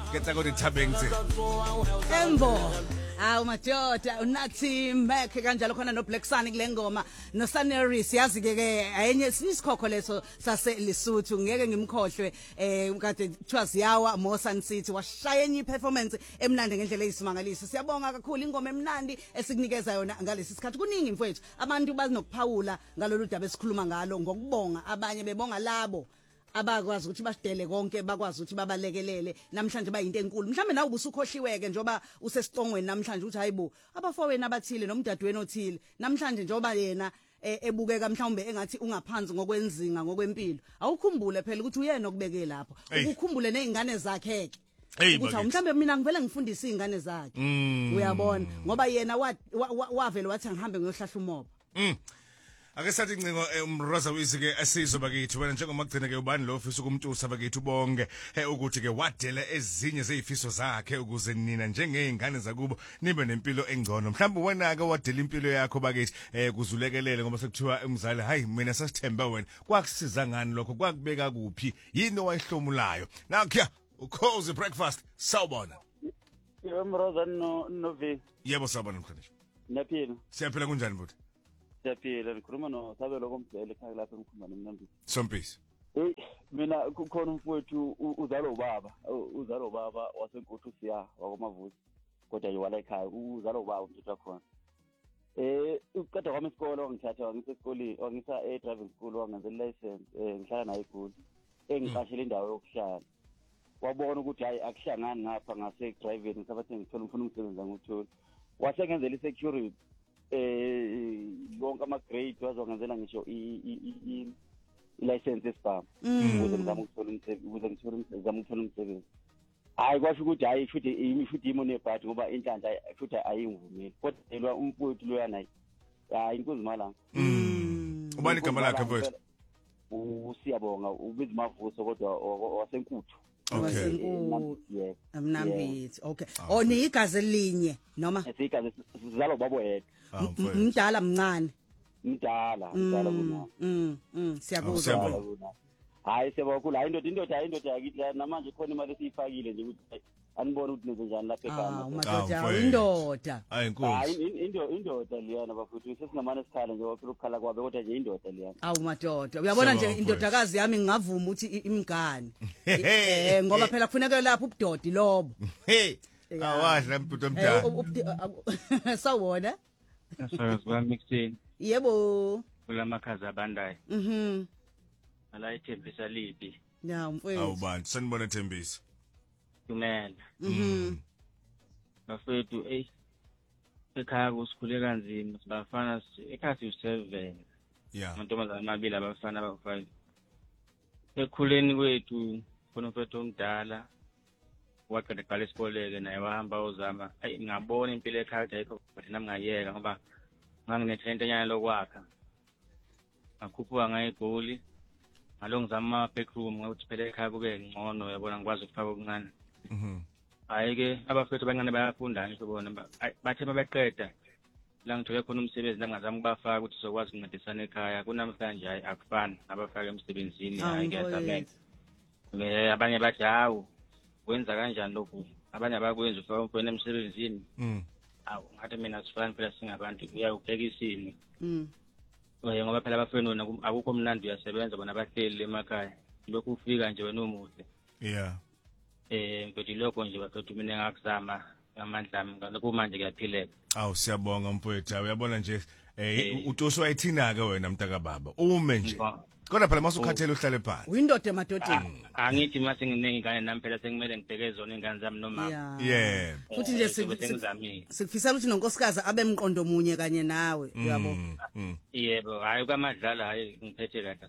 Ketsa go di thabeng tse. Embo. Awu madoda unathi Mac kanjalo khona no Black Sun kule ngoma no Saneris yazi ke ayenye isikhokho leso sase Lesotho ngeke ngimkhohlwe kade kuthiwa ziyawa Mo Sun City washaya enye performance emnandi ngendlela eyisimangaliso siyabonga kakhulu ingoma emnandi esikunikeza yona ngalesi sikhathi kuningi mfowethu abantu bazinokuphawula ngalolu daba esikhuluma ngalo ngokubonga abanye bebonga labo abakwazi ukuthi basidele konke bakwazi ukuthi babalekelele namhlanje bayinto enkulu mhlambe nawe ubusukhohliweke njoba usesicongweni namhlanje uthi hayibo abafowenu abathile nomdadweni othile namhlanje njoba yena ebukeka mhlawumbe engathi ungaphansi ngokwenzinga ngokwempilo awukhumbule phela ukuthi uyena okubeke lapho ukukhumbule nezingane zakhe ukuthi mhlambe mina ngivele ngifundise izingane zakhe uyabona ngoba yena wavele wathi ngihambe ngiyohlahla umoba Ake sathi incingo umroza wizike asizo bakithi wena njengoba kugcina ke ubani lo ofisa ukumthusa bakithi bonke ukuthi ke wadela ezinye zezifiso zakhe ukuze nina njengezingane zakubo nibe nempilo engcono mhlawumbe wena ke wadela impilo yakho bakithi kuzulekelele ngoba sekuthiwa umzali hayi mina sasithemba wena kwakusiza ngani lokho kwakubeka kuphi yini owayihlomulayo now kya ukhoze breakfast sawubona umroza no V yebo sawubona mkhonishwa Ngiyaphila siyaphila kunjani mbuti Siyaphila ngikhuluma no Sabelo komdlele ekhaya lapha engikhuluma nomnambisi Sompisi mina kukhona umfowethu uzalo ubaba wasenkuthu siya wakomavusi kodwa yiwala ekhaya uzalo ubaba umthetho wakhona uqeda kwami isikole wangithatha wangisa esikoleni wangisa driving school wangenzela license ngihlala naye eGoli engiqashela indawo yokuhlala wabona ukuthi hayi akuhlangani ngapha ngase driving ngisabathe ngithola ngifuna umsebenzi nguthola wasengenzela security bonke ama-grade wazongenzela ngisho i-license esibhamu ukuze ngizame ukuthola umsebenzi hayi kwasho ukuthi hayi futhi imo nebhadi ngoba inhlanhla futhi ayingivumeli kodwa elwa umfowethu loyana hayi inkunzi malanga ubani igama lakhe mfowethu usiyabonga ubiza mavuso kodwa wasenkuthu okay amnambithi okay ni igazi elinye noma isigazi sizalo babo yedwa mdala mncane mdala kuna siyakuzwa hayi sebakula indoda yakithi namanje khona imali esiyifakile nje ukuthi anibona ukuthi nenze njani lapha ekhaya madoda indoda hayi inkosi indoda liyana bafuthu sesingamane sikhala nje waphela ukukhala kwabe kodwa nje indoda liyana awu madoda uyabona nje indodakazi yami ngingavuma ukuthi imngane ngoba phela kufuneka lapha ubudodi lobo awadla mputo omdala sawona Asazwa mixing yebo kulamakhazi abandayo ala ithembisa lipi ya mfowethu awubani sanibona Thembisa kumela bafethu ekhaya kusikhule kanzima sibafana ekhaya u7 amantombazana amabili abafana abawu5 ekhuleni kwethu khona umfethu omdala waqeda qala esikoleke naye wahamba uzama ngabona impilo ekhaya ayikho but nami ngayeka ngoba nganginethenta nyana lokwakha ngakhuphuka ngayeGoli ngalongizama backroom ngokuthi phela ekhaya kube ngcono yabona ngikwazi ukufaka okuncane hayi ke abafethu abancane bayafunda ngisho bona bathe mabaqeda la ngithole khona umsebenzi ngazama ukubafaka ukuthi sokwazi ukuncedisana ekhaya kunamhlanje hayi akufani abafaka emsebenzini hayi ngiyazama abanye bathi hawu wenza kanjani lokhu abanye abakwenza ufaka umfweni emsebenzini awu ngathi mina sifana phela singabantu uyawubheka isimo ngoba phela abafweni akukho mnandi uyasebenza bona bahleli emakhaya lokhu ufika nje wena umuhle kodwa lokho nje bafethu mina ngakuzama amandla ami ngalokho manje kuyaphileka awu siyabonga mfowethu uyabona nje uToso wayithina ke wena mntaka baba ume nje kodwa phela masukhathela uhlale phansi uyindoda emadodeni angithi mase nginengane nami phela sengimele ngibheke zona ingane zami nomama futhi nje sikufisela ukuthi nonkosikazi abe emqondo munye kanye nawe uyabo yebo hayi kwamadlala hayi ngiphethe kahle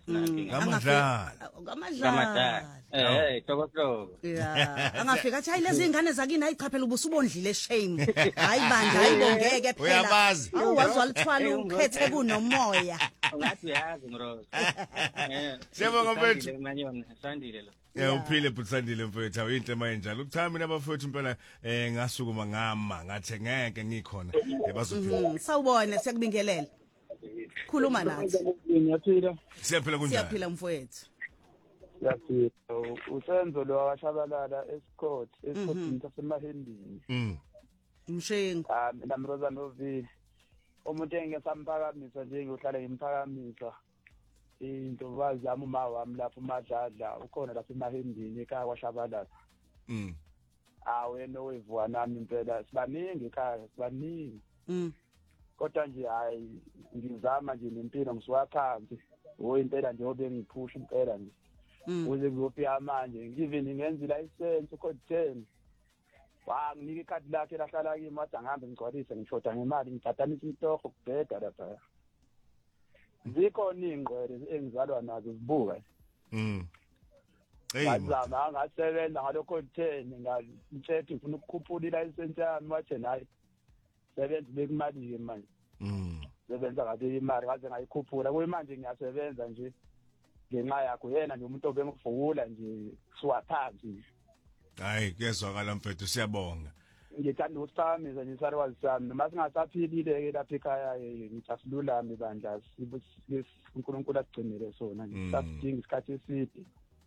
kamadlala tokotoko angafika athi hayi lezi ingane zakini hayi cha phela ubusubondlile shame hayi bandla ayibongeke phela uyabazi awuzwa lithwala ukhethe kunomoya ngathi uyazi mrozo siyabonga mfethu manyona sandile lo uphile butsandile mfethu awinhle manje njalo ukuthami nabafethu impela ngasukuma ngama ngathi ngeke ngikhona bazophila sawubona siyakubingelela khuluma nathi ngiyaphila siyaphila kunjani siyaphila mfowethu Yaphila usenzo lo washabalala esikhothi sasemahembini. Mshengu. Mina Mroza Novi. Umuntu engesamphakamisa nje ngiyohlala ngimphakamisa. Intokazi yami uma wami lapho uMadladla ukhona lapha emahembini ekhaya kwaShabalala. Wena owevuka nami impela sibaningi ekhaya sibaningi. Kodwa nje hayi ngizama nje nempilo ngisuka phansi. Impela nje obe ngiphusha impela nje. Uze kuzofika manje ngive ngingenza license code 10. Wanginika ikhadi lakhe lahlala kimi wathi angihambe ngigcwalise ngishoda ngemali ngibhadanisa intoho kubheda lapha. Zikhona ingqwele engizalwa nazo zibuka. Ngazama angasebenza ngalokho 10 ngalithethe ngifuna ukukhuphula ilicense yami wathi nayi sebenza bekumali ke manje. Sebenza ngabe imali kaze ngayikhuphula kuyimanje ngiyasebenza nje ngenxa yakho yena nje umuntu obengivukula nje suka phansi. Hayi kuyezwakala mfethu siyabonga. Ngithanda ukuphakamisa nje isarwazi sami noma singasaphilile ke lapha ekhaya ngisasilulami bandla uNkulunkulu agcinele sona nje sasidinga isikhathi eside.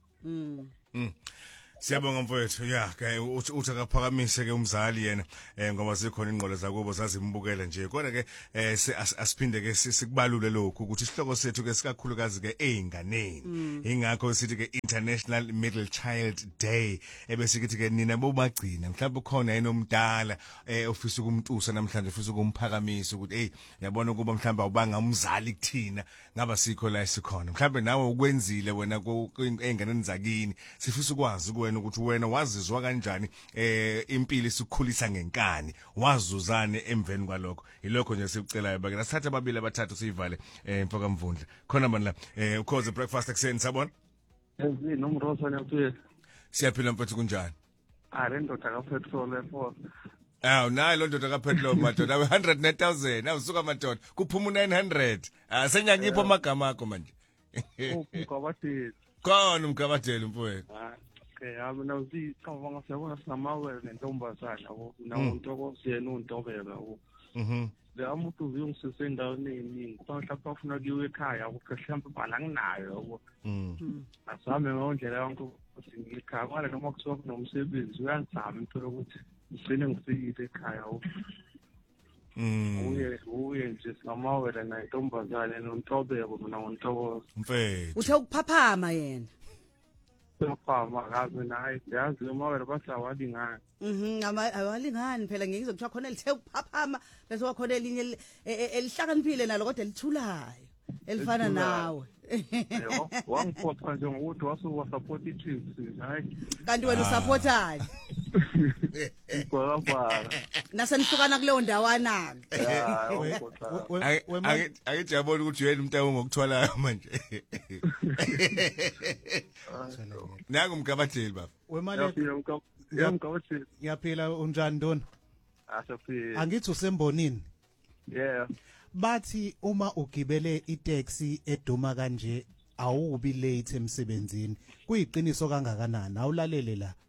Siyabonga mfowethu ke uthi akaphakamise ke umzali yena ngoba sikhona ingqolo zakubo zazimbukela nje kodwa ke asiphinde ke sikubalule lokhu ukuthi isihloko sethu ke sikakhulukazi ke einganeni ingakho sithi ke International Middle Child Day ebesikithi ke nina bobagcina mhlawumbe ukhona yena omdala ofisa ukumtusa namhlanje ofisa ukumphakamisa ukuthi yabona ukuba mhlawumbe awubanga umzali kuthina ngaba sikho la sikhona mhlawumbe nawe ukwenzile wena einganeni zakini sifisa ukwazi kuwena ukuthi wena wazizwa kanjani impilo isikhulisa ngenkani wazuzane emveni kwalokho ilokho nje sikucelayo bake nasithatha ababili abathathu sivale mfoka Mvundla khona manje la ukhoze breakfast ekseni sabona nomrosa nyaphila siyaphila mfethu kunjani le ndoda ka petrol efort nayi lo ndoda ka petrol madoda 100,000 awusuka madoda kuphuma 900 senyangipho amagama akho manje umgabadeli khona umgabadeli mfowethu mina uzicabanga siyabona sinamawele nentombazana yabo nawuntoko siyena untobela yabo la muntu uyongisise endaweni eningi mhlawumbe afuna kuyiwe ekhaya mhlawumbe bana nginayo yabo asame ngendlela yonke ukuthi ngikhaya kwala noma kusuka kunomsebenzi uyazama impela ukuthi ngigcine ngifikile ekhaya yabo uye nje sinamawele nentombazana nontobeko mina ngontoko mfethu uthe ukuphaphama yena Makazi naye yazi umawela basawalingana awalingani phela ngizokuthiwa khona lithe ukuphaphama bese wakhona elinye elihlakaniphile nalo kodwa elithulayo elifana nawe wangiphotha nje ngokuthi wasuka support iTeams hayi kanti wena usupportani ngolapha nasenihlukana kuleyo ndawana akujabona ukuthi yena umuntu ongokuthwalayo manje nangu umgabadeli baba wemali ngiyaphila unjani Ndona asaphila angithi usembonini bathi uma ugibele itaxi eduma kanje awubi late emsebenzini kuyiqiniso kangakanani awulalele la